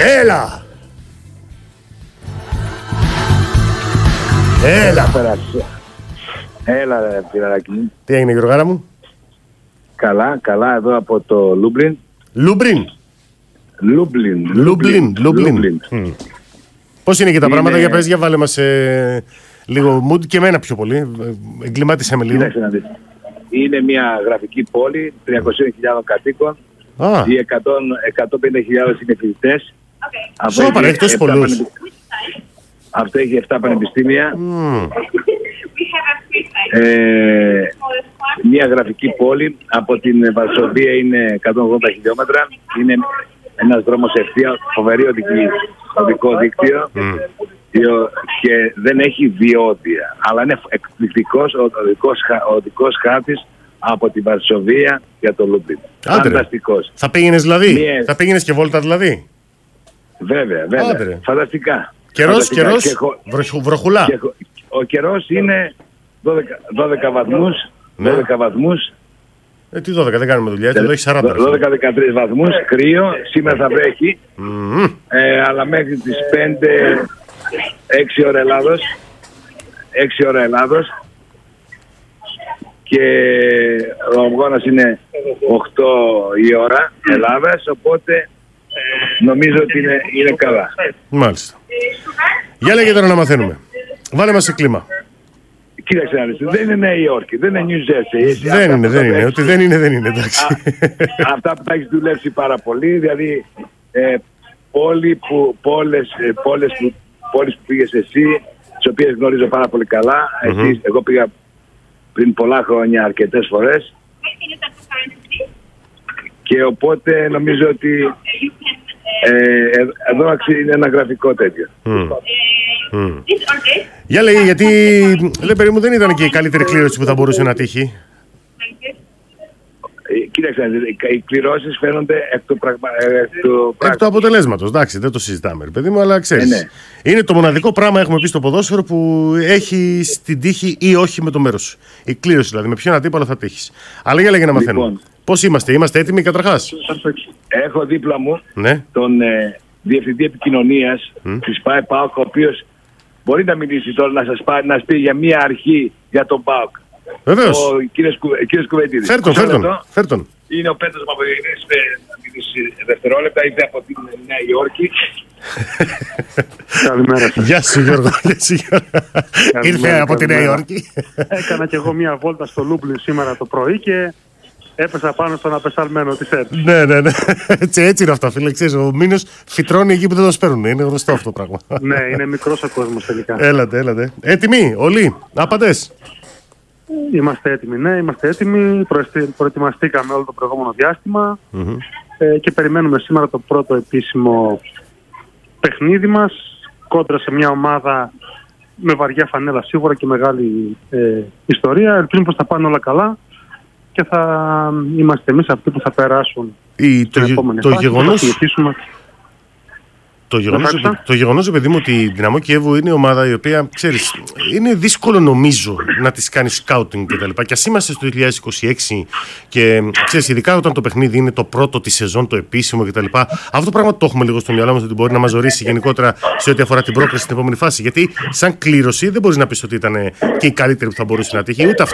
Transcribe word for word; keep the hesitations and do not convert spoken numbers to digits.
Έλα! Έλα! Έλα ρε πειραράκι. Τι έγινε Γιωργάρα μου? Καλά, καλά εδώ από το Λούμπλιν. Λούμπριν. Λούμπλιν. Λούμπλιν. Λούμπλιν. Mm. Πώς είναι και τα είναι... πράγματα, για πες, για βάλε μας ε, λίγο mood και εμένα πιο πολύ. Εγκλημάτισε με λίγο. Κοίταξε να δεις. Είναι μια γραφική πόλη, τριακόσιες χιλιάδες κατοίκων. Ah. Οι εκατόν πενήντα χιλιάδες είναι φοιτητές. Okay. Σώπαρα, έχει τόσους πολλούς. Πανεπι... Αυτό έχει επτά πανεπιστήμια. Mm. Ε, μια γραφική πόλη, από την Βαρσοβία είναι εκατόν ογδόντα χιλιόμετρα. Είναι ένας δρόμος ευθεία, φοβερή οδική, οδικό δίκτυο mm. και δεν έχει διόδια. Αλλά είναι εκπληκτικός ο οδικός, ο οδικός χάρτης από την Βαρσοβία για το Λούμπλιν. Φανταστικός. Θα πήγαινες δηλαδή, Μια... θα πήγαινες και βόλτα δηλαδή. Βέβαια, βέβαια. Άντρε. Φανταστικά. Καιρός, καιρός, χω... βροχουλά. Και... Ο καιρός είναι δώδεκα, δώδεκα βαθμούς. Ναι. δώδεκα βαθμούς. Ε, τι δώδεκα, δεν κάνουμε δουλειά, εδώ έχει σαράντα. δώδεκα με δεκατρείς βαθμούς, κρύο, σήμερα θα βρέχει. Mm. Ε, αλλά μέχρι τις πέντε, έξι ώρα Ελλάδος. έξι ώρα Ελλάδος. Και ο αγώνας είναι οκτώ η ώρα Ελλάδας, οπότε νομίζω ότι είναι, είναι καλά. Μάλιστα. Για λέγε τώρα να μαθαίνουμε. Βάλε μας σε κλίμα. Κοίταξε να δεις, δεν είναι Νέα Υόρκη, δεν είναι New Jersey. Δεν είναι, δεν είναι. Ότι δεν είναι, δεν είναι, εντάξει. Α, αυτά που τα έχεις δουλέψει πάρα πολύ, δηλαδή ε, πόλη που, πόλες, ε, πόλες που, πόλεις που πήγες εσύ, τις οποίες γνωρίζω πάρα πολύ καλά. Mm-hmm. Εσείς, εγώ πήγα πριν πολλά χρόνια αρκετές φορές. Και οπότε νομίζω ότι ε, εδώ είναι ένα γραφικό τέτοιο. Mm. Mm. Για λέγε, γιατί λέει, περί μου, δεν ήταν και η καλύτερη κλήρωση που θα μπορούσε να τύχει. Κοίταξε, οι κληρώσεις φαίνονται εκ του, πραγμα... εκ του, εκ του αποτελέσματος. Εντάξει, δεν το συζητάμε, ρε παιδί μου, αλλά ξέρεις. Ε, ναι. Είναι το μοναδικό πράγμα, έχουμε πει στο ποδόσφαιρο, που έχει στην τύχη ή όχι με το μέρος σου. Η κλήρωση δηλαδή, με ποιον αντίπαλο θα τύχεις. Αλλά για λέγε να μαθαίνουμε. Λοιπόν, πώς είμαστε, είμαστε έτοιμοι καταρχάς? Έχω δίπλα μου ναι. τον ε, Διευθυντή Επικοινωνίας mm. της ΠΑΕ ΠΑΟΚ, ο οποίος μπορεί να μιλήσει τώρα, να σας πάρει, να πει για μία αρχή για τον ΠΑΟΚ. Βεβαίως. Ο κύριος, κύριος Κουβεντίδης. Φέρτον, φέρτον, φέρτον. Είναι ο Πέτρος Μαυρογενής, να μιλήσει δευτερόλεπτα, ήρθε από την Νέα Υόρκη. Καλημέρα σας. Γεια σου Γιώργο. Ήρθε από τη Νέα Υόρκη. Έκανα κι εγώ μία βόλτα στο Λούμπλιν σήμερα το πρωί και έπεσα πάνω στον απεσαλμένο της ΕΡΤ. Ναι, ναι, ναι. Έτσι, έτσι είναι αυτό, φίλε. Ξέρεις, ο μήνος φυτρώνει εκεί που δεν το σπέρνουν. Είναι γνωστό αυτό το πράγμα. Ναι, είναι μικρός ο κόσμος τελικά. Έλατε, έλατε. Έτοιμοι όλοι, άπαντες? Είμαστε έτοιμοι, ναι, είμαστε έτοιμοι. Προετοιμαστήκαμε όλο το προηγούμενο διάστημα mm-hmm. ε, και περιμένουμε σήμερα το πρώτο επίσημο παιχνίδι μας κόντρα σε μια ομάδα με βαριά φανέλα σίγουρα και μεγάλη ε, ιστορία. Ελπίζουμε πως θα πάνε όλα καλά και θα είμαστε εμείς αυτοί που θα περάσουν η, το, επόμενη το, φάση, γεγονός... θα Το γεγονός, το γεγονός, παιδί μου, ότι η Δυναμό Κιέβου είναι ομάδα η οποία, ξέρεις, είναι δύσκολο νομίζω να της κάνει σκάουτινγκ και τα λοιπά. Και ας είμαστε στο δύο χιλιάδες είκοσι έξι και, ξέρεις, ειδικά όταν το παιχνίδι είναι το πρώτο της σεζόν, το επίσημο και τα λοιπά, αυτό το πράγμα το έχουμε λίγο στο μυαλό μας, ότι μπορεί να μας ζωρίσει γενικότερα σε ό,τι αφορά την πρόκληση στην επόμενη φάση. Γιατί σαν κλήρωση δεν μπορείς να πεις ότι ήταν και η καλύτερη που θα μπορούσε να τύχει, ούτε